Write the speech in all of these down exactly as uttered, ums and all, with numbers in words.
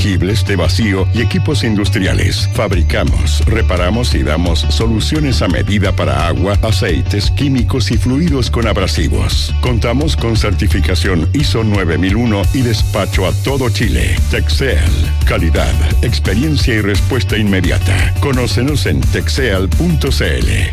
sumergibles de vacío y equipos industriales. Fabricamos, reparamos y damos soluciones a medida para agua, aceites, químicos y fluidos con abrasivos. Contamos con certificación I S O nueve mil uno y despacho a todo Chile. Texel, calidad, experiencia y respuesta inmediata. Conócenos en texel punto c l.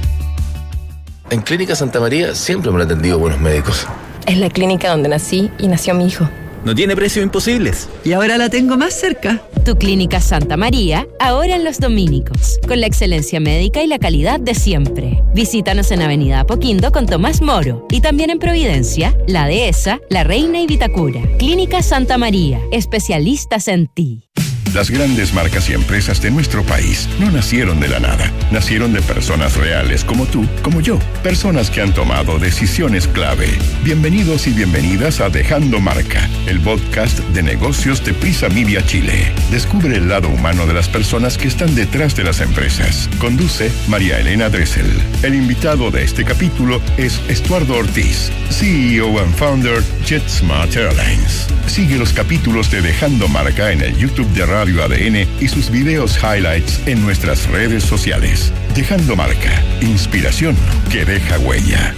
En Clínica Santa María siempre me han atendido buenos médicos. Es la clínica donde nací y nació mi hijo. No tiene precios imposibles. Y ahora la tengo más cerca. Tu Clínica Santa María, ahora en Los Dominicos, con la excelencia médica y la calidad de siempre. Visítanos en Avenida Apoquindo con Tomás Moro y también en Providencia, La Dehesa, La Reina y Vitacura. Clínica Santa María, especialistas en ti. Las grandes marcas y empresas de nuestro país no nacieron de la nada. Nacieron de personas reales como tú, como yo. Personas que han tomado decisiones clave. Bienvenidos y bienvenidas a Dejando Marca, el podcast de negocios de Prisa Media Chile. Descubre el lado humano de las personas que están detrás de las empresas. Conduce María Elena Dressel. El invitado de este capítulo es Estuardo Ortiz, C E O and Founder JetSmart Airlines. Sigue los capítulos de Dejando Marca en el YouTube de Radio A D N y sus videos highlights en nuestras redes sociales. Dejando Marca, inspiración que deja huella.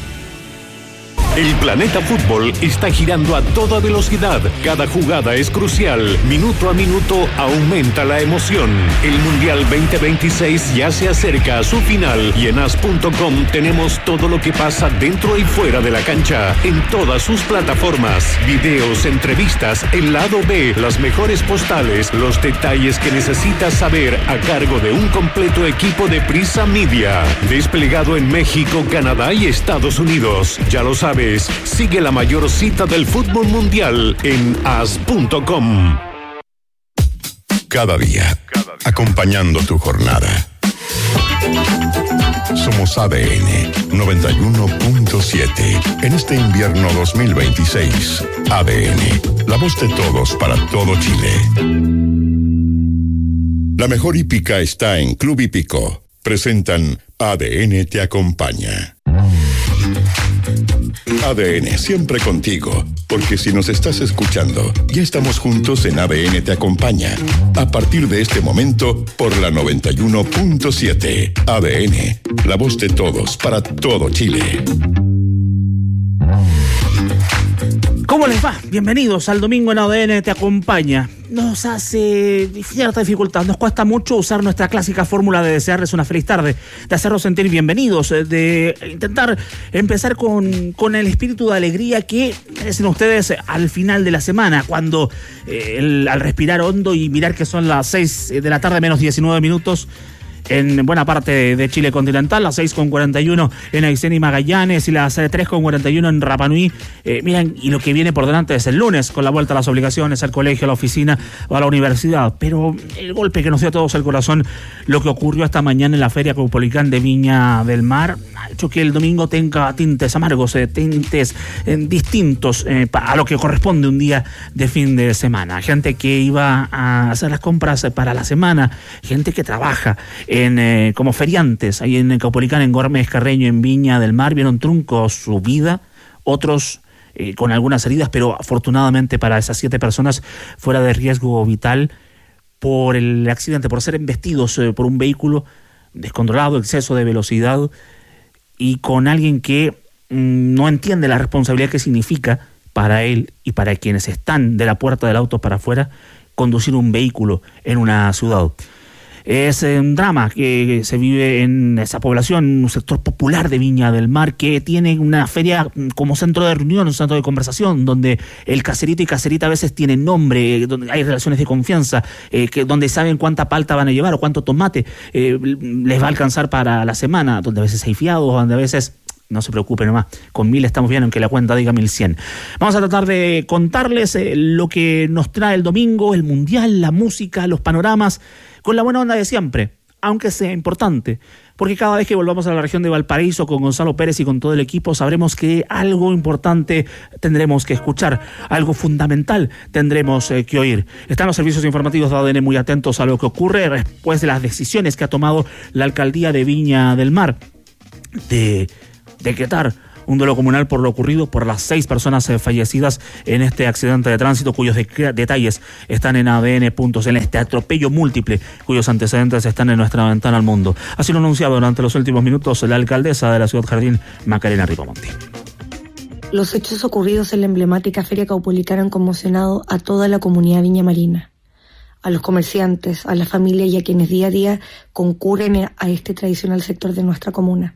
El planeta fútbol está girando a toda velocidad. Cada jugada es crucial. Minuto a minuto aumenta la emoción. El Mundial veinte veintiséis ya se acerca a su final y en as punto com tenemos todo lo que pasa dentro y fuera de la cancha en todas sus plataformas. Videos, entrevistas, el lado B, las mejores postales, los detalles que necesitas saber a cargo de un completo equipo de Prisa Media. Desplegado en México, Canadá y Estados Unidos. Ya lo sabes. Sigue la mayor cita del fútbol mundial en as punto com. Cada día, acompañando tu jornada. Somos A D N noventa y uno punto siete. En este invierno dos mil veintiséis, A D N, la voz de todos para todo Chile. La mejor hípica está en Club Hípico. Presentan A D N te acompaña. A D N siempre contigo, porque si nos estás escuchando, ya estamos juntos en A D N te acompaña. A partir de este momento, por la noventa y uno punto siete. A D N, la voz de todos para todo Chile. ¿Cómo les va? Bienvenidos al domingo en A D N te acompaña. Nos hace cierta dificultad, nos cuesta mucho usar nuestra clásica fórmula de desearles una feliz tarde, de hacerlos sentir bienvenidos, de intentar empezar con, con el espíritu de alegría que merecen ustedes al final de la semana, cuando eh, el, al respirar hondo y mirar que son las seis de la tarde menos diecinueve minutos, en buena parte de Chile continental, las seis con cuarenta y uno en Aysén y Magallanes y las tres con cuarenta y uno en Rapa Nui. Eh, miren, y lo que viene por delante es el lunes, con la vuelta a las obligaciones, al colegio, a la oficina o a la universidad. Pero el golpe que nos dio a todos el corazón, lo que ocurrió esta mañana en la Feria Caupolicán de Viña del Mar, ha hecho que el domingo tenga tintes amargos, eh, tintes eh, distintos eh, a lo que corresponde un día de fin de semana. Gente que iba a hacer las compras para la semana, gente que trabaja en, eh, como feriantes, ahí en Caupolicán, en Gómez Carreño, en Viña del Mar, vieron trunco su vida, otros eh, con algunas heridas, pero afortunadamente para esas siete personas fuera de riesgo vital por el accidente, por ser embestidos eh, por un vehículo descontrolado, exceso de velocidad y con alguien que mmm, no entiende la responsabilidad que significa para él y para quienes están de la puerta del auto para afuera conducir un vehículo en una ciudad. Es un drama que se vive en esa población, un sector popular de Viña del Mar, que tiene una feria como centro de reunión, un centro de conversación, donde el caserito y caserita a veces tienen nombre, donde hay relaciones de confianza, eh, que, donde saben cuánta palta van a llevar o cuánto tomate eh, les va a alcanzar para la semana, donde a veces hay fiados, donde a veces... No se preocupen nomás, con mil estamos bien, aunque la cuenta diga mil cien. Vamos a tratar de contarles eh, lo que nos trae el domingo, el mundial, la música, los panoramas, con la buena onda de siempre, aunque sea importante, porque cada vez que volvamos a la región de Valparaíso con Gonzalo Pérez y con todo el equipo, sabremos que algo importante tendremos que escuchar, algo fundamental tendremos eh, que oír. Están los servicios informativos de A D N muy atentos a lo que ocurre después de las decisiones que ha tomado la alcaldía de Viña del Mar de decretar un duelo comunal por lo ocurrido por las seis personas eh, fallecidas en este accidente de tránsito, cuyos de- detalles están en A D N punto C L, en este atropello múltiple, cuyos antecedentes están en nuestra ventana al mundo. Así lo anunciaba durante los últimos minutos la alcaldesa de la Ciudad Jardín, Macarena Ripamonti. Los hechos ocurridos en la emblemática Feria Caupolicana han conmocionado a toda la comunidad viñamarina, a los comerciantes, a la familia y a quienes día a día concurren a este tradicional sector de nuestra comuna.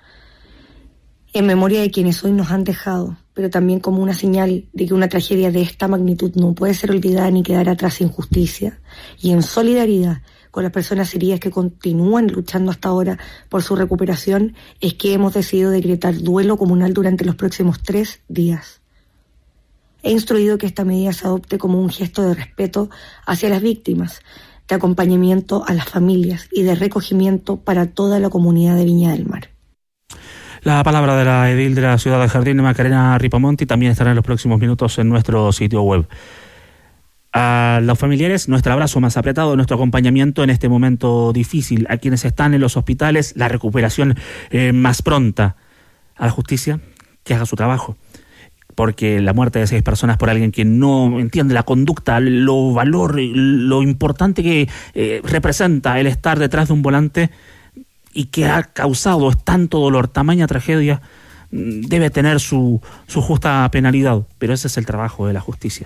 En memoria de quienes hoy nos han dejado, pero también como una señal de que una tragedia de esta magnitud no puede ser olvidada ni quedar atrás sin justicia, y en solidaridad con las personas heridas que continúan luchando hasta ahora por su recuperación, es que hemos decidido decretar duelo comunal durante los próximos tres días. He instruido que esta medida se adopte como un gesto de respeto hacia las víctimas, de acompañamiento a las familias y de recogimiento para toda la comunidad de Viña del Mar. La palabra de la edil de la Ciudad de Jardín, Macarena Ripamonti, también estará en los próximos minutos en nuestro sitio web. A los familiares, nuestro abrazo más apretado, nuestro acompañamiento en este momento difícil. A quienes están en los hospitales, la recuperación eh, más pronta. A la justicia, que haga su trabajo. Porque la muerte de seis personas por alguien que no entiende la conducta, lo valor, lo importante que eh, representa el estar detrás de un volante y que ha causado tanto dolor, tamaña tragedia, debe tener su, su justa penalidad. Pero ese es el trabajo de la justicia.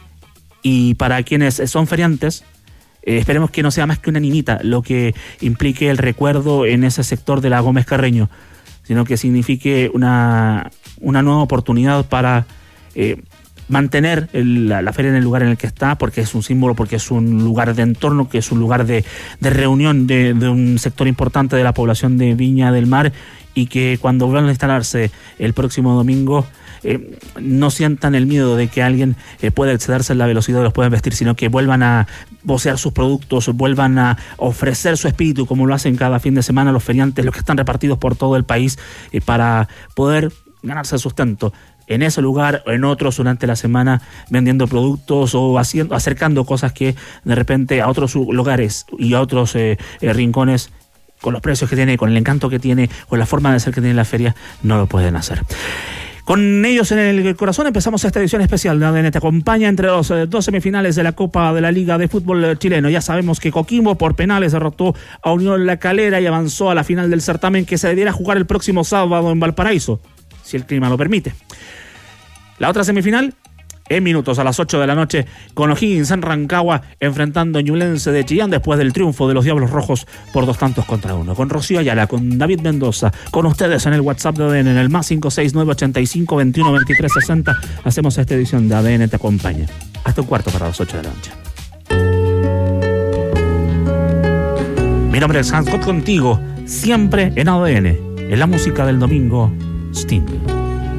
Y para quienes son feriantes, eh, esperemos que no sea más que una niñita lo que implique el recuerdo en ese sector de la Gómez Carreño, sino que signifique una, una nueva oportunidad para eh, mantener el, la, la feria en el lugar en el que está, porque es un símbolo, porque es un lugar de entorno, que es un lugar de, de reunión de, de un sector importante de la población de Viña del Mar, y que cuando vuelvan a instalarse el próximo domingo, Eh, no sientan el miedo de que alguien eh, pueda excederse en la velocidad de los pueden vestir, sino que vuelvan a vocear sus productos, vuelvan a ofrecer su espíritu como lo hacen cada fin de semana los feriantes, los que están repartidos por todo el país, eh, para poder ganarse el sustento en ese lugar o en otros durante la semana, vendiendo productos o haciendo, acercando cosas que de repente a otros lugares y a otros eh, eh, rincones, con los precios que tiene, con el encanto que tiene, con la forma de ser que tiene la feria, no lo pueden hacer. Con ellos en el corazón empezamos esta edición especial de A D N Te Acompaña entre los eh, dos semifinales de la Copa de la Liga de Fútbol Chileno. Ya sabemos que Coquimbo por penales derrotó a Unión La Calera y avanzó a la final del certamen, que se debiera jugar el próximo sábado en Valparaíso, si el clima lo permite. La otra semifinal, en minutos a las ocho de la noche, con O'Higgins en Rancagua enfrentando a Ñublense de Chillán después del triunfo de los Diablos Rojos por dos tantos contra uno. Con Rocío Ayala, con David Mendoza, con ustedes en el WhatsApp de A D N en el más cinco seis nueve ochenta y cinco veintiuno veintitrés sesenta, hacemos esta edición de A D N Te Acompaña. Hasta un cuarto para las ocho de la noche. Mi nombre es Hans Scott, contigo siempre en A D N, en la música del domingo, Sting.